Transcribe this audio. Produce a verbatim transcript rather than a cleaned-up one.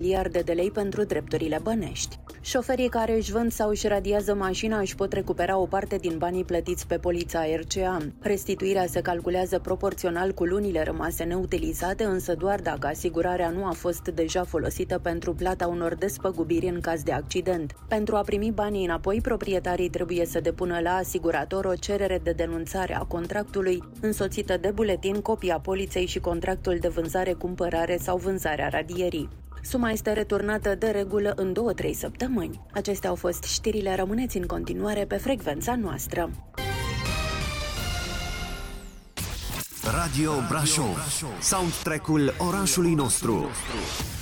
miliarde de lei pentru drepturile bănești. Șoferii care își vând sau își radiază mașina își pot recupera o parte din banii plătiți pe polița R C A. Restituirea se calculează proporțional cu lunile rămase neutilizate, însă doar dacă asigurarea nu a fost deja folosită pentru plata unor despăgubiri în caz de accident. Pentru a primi banii înapoi, proprietarii trebuie să depună la asigurator o cerere de denunțare a contractului, însoțită de buletin, copia poliței și contractul de vânzare, cumpărare sau vânzare a radierii. Suma este returnată de regulă în două-trei săptămâni. Acestea au fost știrile, rămâneți în continuare pe frecvența noastră. Radio Brașov, soundtrack-ul orașului nostru.